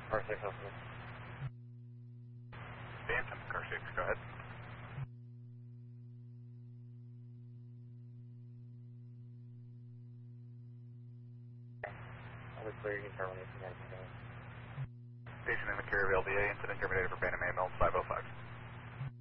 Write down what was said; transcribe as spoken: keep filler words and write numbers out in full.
Car six, hopefully. Bantam, car six, go ahead. I'll be clear, you can terminate the next. Station in the carrier L D A, incident terminated for Bantam A M L five oh five.